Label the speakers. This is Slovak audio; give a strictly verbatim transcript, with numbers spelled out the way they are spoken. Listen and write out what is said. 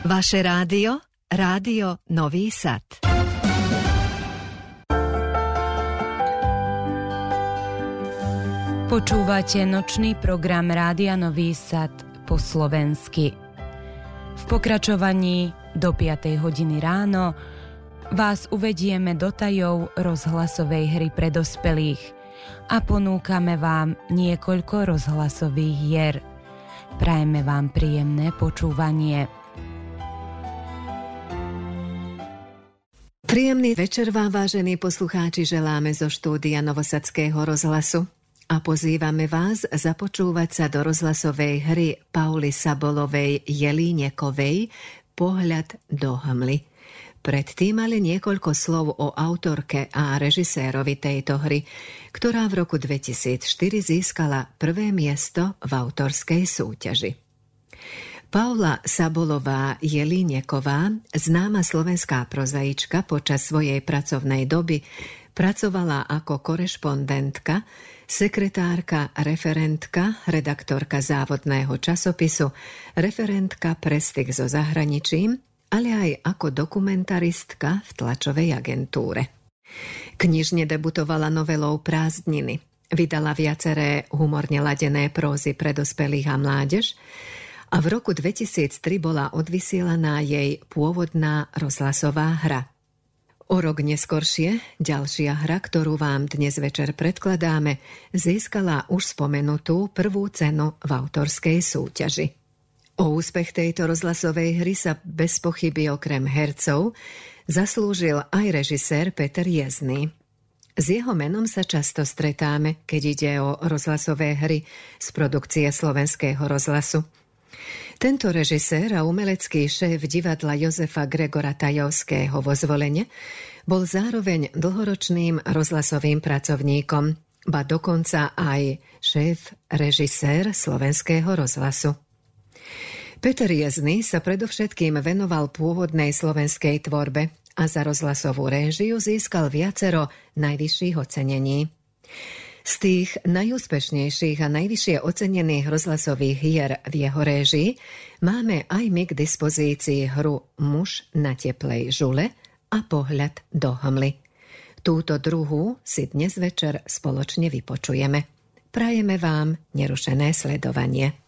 Speaker 1: Vaše rádio? Rádio Nový Sad.
Speaker 2: Počúvate nočný program Rádia Nový Sad po slovensky. V pokračovaní do piatej hodiny ráno vás uvedieme do tajov rozhlasovej hry pre dospelých a ponúkame vám niekoľko rozhlasových hier. Prajeme vám príjemné počúvanie.
Speaker 1: Príjemný večer vám, vážení poslucháči, želáme zo štúdia Novosadského rozhlasu a pozývame vás započúvať sa do rozhlasovej hry Pauly Sabolovej Jelínekovej Pohľad do hmly. Predtým ale niekoľko slov o autorke a režisérovi tejto hry, ktorá v roku dvetisícštyri získala prvé miesto v autorskej súťaži. Paula Sabolová Jelíneková, známa slovenská prozaička, počas svojej pracovnej doby pracovala ako korešpondentka, sekretárka, referentka, redaktorka závodného časopisu, referentka pre styk so zahraničím, ale aj ako dokumentaristka v tlačovej agentúre. Knižne debutovala novelou Prázdniny, vydala viaceré humorne ladené prózy pre dospelých a mládež a v roku dvetisíctri bola odvysielaná jej pôvodná rozhlasová hra. O rok neskoršie ďalšia hra, ktorú vám dnes večer predkladáme, získala už spomenutú prvú cenu v autorskej súťaži. O úspech tejto rozhlasovej hry sa bez pochyby okrem hercov zaslúžil aj režisér Peter Jezný. S jeho menom sa často stretáme, keď ide o rozhlasové hry z produkcie Slovenského rozhlasu. Tento režisér a umelecký šéf divadla Jozefa Gregora Tajovského vo Zvolene bol zároveň dlhoročným rozhlasovým pracovníkom, ba dokonca aj šéf režisér Slovenského rozhlasu. Peter Jezný sa predovšetkým venoval pôvodnej slovenskej tvorbe a za rozhlasovú réžiu získal viacero najvyšších ocenení. Z tých najúspešnejších a najvyššie ocenených rozhlasových hier v jeho réžii máme aj my k dispozícii hru Muž na teplej žule a Pohľad do hmly. Túto druhú si dnes večer spoločne vypočujeme. Prajeme vám nerušené sledovanie.